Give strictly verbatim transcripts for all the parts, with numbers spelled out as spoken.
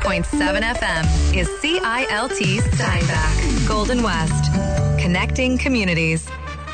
point seven F M is C I L T Steinbach, Golden West, connecting communities.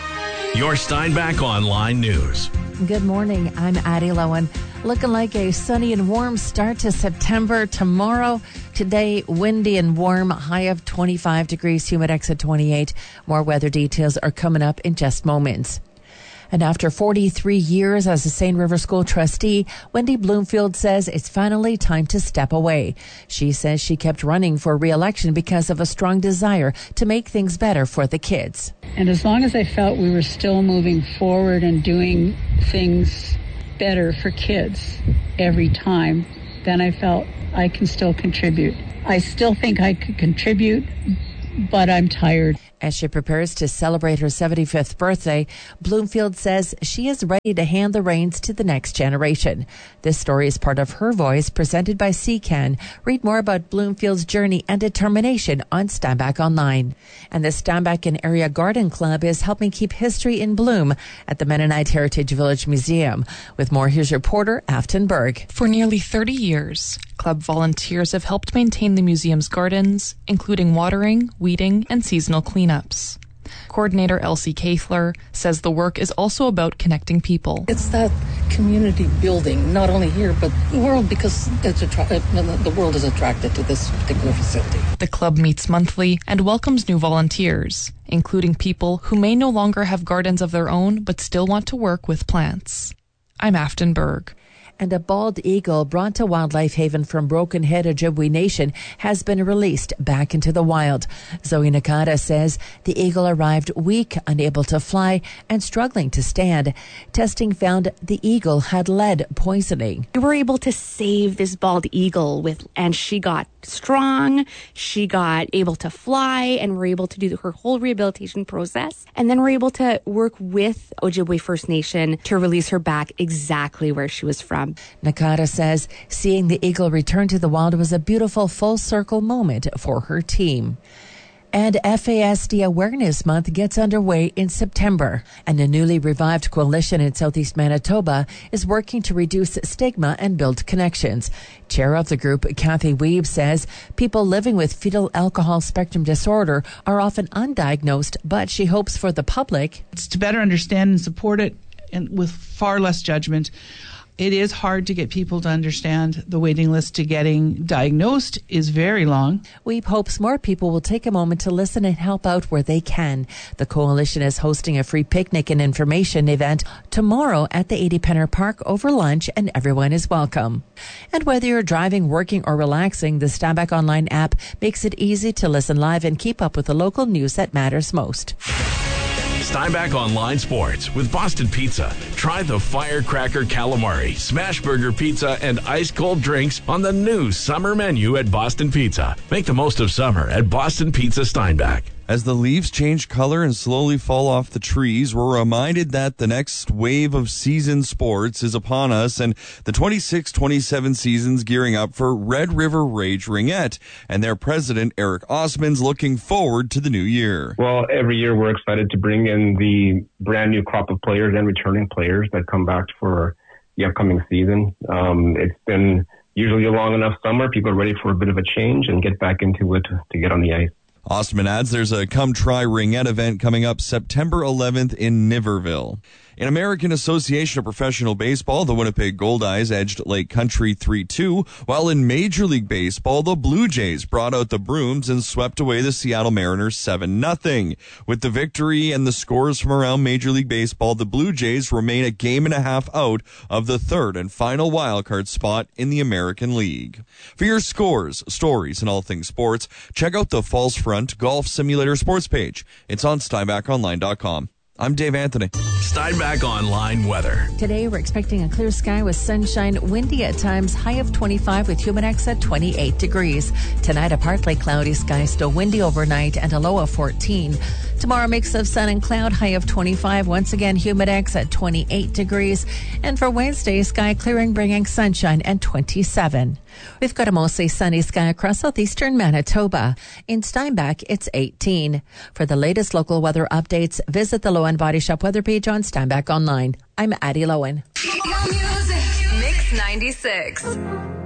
Your Steinbach Online News. Good morning. I'm Addie Lowen. Looking like a sunny and warm start to September tomorrow. Today, windy and warm, high of twenty-five degrees, humid exit twenty-eight. More weather details are coming up in just moments. And after forty-three years as a Seine River School trustee, Wendy Bloomfield says it's finally time to step away. She says she kept running for re-election because of a strong desire to make things better for the kids. And as long as I felt we were still moving forward and doing things better for kids every time, then I felt I can still contribute. I still think I could contribute, but I'm tired. As she prepares to celebrate her seventy-fifth birthday, Bloomfield says she is ready to hand the reins to the next generation. This story is part of Her Voice, presented by C C A N. Read more about Bloomfield's journey and determination on Steinbach Online. And the Steinbach and Area Garden Club is helping keep history in bloom at the Mennonite Heritage Village Museum. With more, here's reporter Afton Berg. For nearly thirty years, club volunteers have helped maintain the museum's gardens, including watering, weeding, and seasonal cleanups. Coordinator Elsie Kaithler says the work is also about connecting people. It's that community building, not only here, but the world, because it's attra- the world is attracted to this particular facility. The club meets monthly and welcomes new volunteers, including people who may no longer have gardens of their own but still want to work with plants. I'm Afton Berg. And a bald eagle brought to Wildlife Haven from Broken Head Ojibwe Nation has been released back into the wild. Zoe Nakata says the eagle arrived weak, unable to fly, and struggling to stand. Testing found the eagle had lead poisoning. We were able to save this bald eagle, with, and she got strong, she got able to fly, and we're able to do her whole rehabilitation process. And then we're able to work with Ojibwe First Nation to release her back exactly where she was from. Nakata says seeing the eagle return to the wild was a beautiful full circle moment for her team. And F A S D Awareness Month gets underway in September. And a newly revived coalition in southeast Manitoba is working to reduce stigma and build connections. Chair of the group, Kathy Weeb, says people living with fetal alcohol spectrum disorder are often undiagnosed, but she hopes for the public. It's to better understand and support it, and with far less judgment. It is hard to get people to understand. The waiting list to getting diagnosed is very long. Weeb hopes more people will take a moment to listen and help out where they can. The coalition is hosting a free picnic and information event tomorrow at the eighty Penner Park over lunch, and everyone is welcome. And whether you're driving, working, or relaxing, the Steinbach Online app makes it easy to listen live and keep up with the local news that matters most. Steinbach Online Sports with Boston Pizza. Try the Firecracker Calamari, Smash Burger Pizza, and ice cold drinks on the new summer menu at Boston Pizza. Make the most of summer at Boston Pizza Steinbach. As the leaves change color and slowly fall off the trees, we're reminded that the next wave of season sports is upon us, and the twenty-six twenty-seven season's gearing up for Red River Rage Ringette, and their president, Eric Osmond's looking forward to the new year. Well, every year we're excited to bring in the brand new crop of players and returning players that come back for the upcoming season. Um, it's been usually a long enough summer. People are ready for a bit of a change and get back into it to get on the ice. Osmond adds there's a Come Try Ringette event coming up September eleventh in Niverville. In American Association of Professional Baseball, the Winnipeg Goldeyes edged Lake Country three two, while in Major League Baseball, the Blue Jays brought out the brooms and swept away the Seattle Mariners seven nothing. With the victory and the scores from around Major League Baseball, the Blue Jays remain a game and a half out of the third and final wildcard spot in the American League. For your scores, stories, and all things sports, check out the Falls Front Golf Simulator sports page. It's on Steinbach Online dot com. I'm Dave Anthony. Steinbach Online weather. Today, we're expecting a clear sky with sunshine, windy at times, high of twenty-five with humidx at twenty-eight degrees. Tonight, a partly cloudy sky, still windy overnight, and a low of fourteen. Tomorrow, mix of sun and cloud, high of twenty-five. Once again, humidx at twenty-eight degrees. And for Wednesday, sky clearing, bringing sunshine and twenty-seven. We've got a mostly sunny sky across southeastern Manitoba. In Steinbach, it's eighteen. For the latest local weather updates, visit the Lowen Body Shop weather page on Steinbach Online. I'm Addie Lowen. Mix ninety-six.